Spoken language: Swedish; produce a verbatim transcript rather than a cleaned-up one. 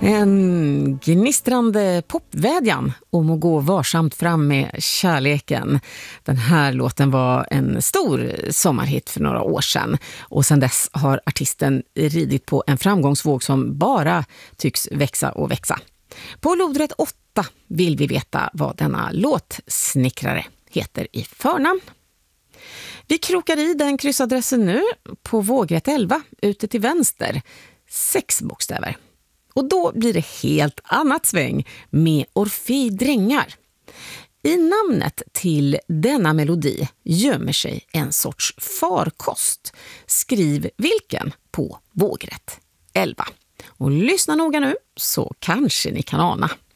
En gnistrande popvädjan om att gå varsamt fram med kärleken. Den här låten var en stor sommarhit för några år sedan. Och sedan dess har artisten ridit på en framgångsvåg som bara tycks växa och växa. På lodrätt åtta vill vi veta vad denna låtsnickrare heter i förnamn. Vi krokar i den kryssadressen nu på vågrätt elva ute till vänster. Sex bokstäver. Och då blir det helt annat sväng med Orfei Drängar. I namnet till denna melodi gömmer sig en sorts farkost. Skriv vilken på vågrätt elva. Och lyssna noga nu så kanske ni kan ana.